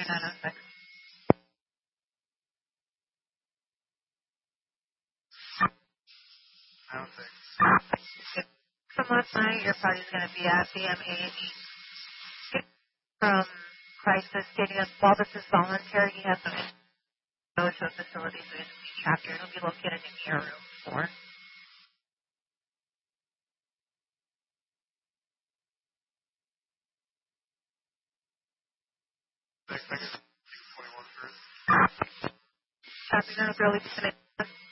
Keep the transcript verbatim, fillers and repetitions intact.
nine oh six. From last night, your party's going to be at B M A and E from Crisis Stadium. While this is voluntary, you have to go to a facility so you have to be trapped here. It'll be located in your room four. Copy, no, really,